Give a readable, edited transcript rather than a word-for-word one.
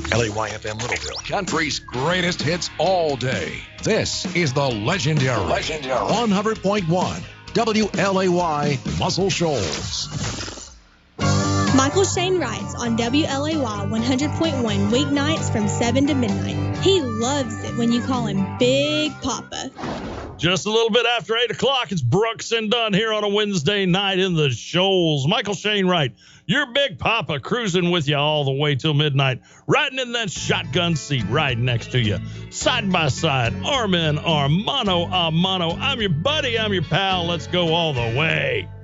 LAYFM Littleville, country's greatest hits all day. This is the legendary 100.1 WLAY Muscle Shoals. Michael Shane writes on WLAY 100.1 weeknights from 7 to midnight. He loves it when you call him Big Papa. Just a little bit after 8 o'clock, it's Brooks and Dunn here on a Wednesday night in the Shoals. Michael Shane Wright, your Big Papa, cruising with you all the way till midnight, riding in that shotgun seat right next to you, side by side, arm in arm, mano a mano. I'm your buddy, I'm your pal. Let's go all the way.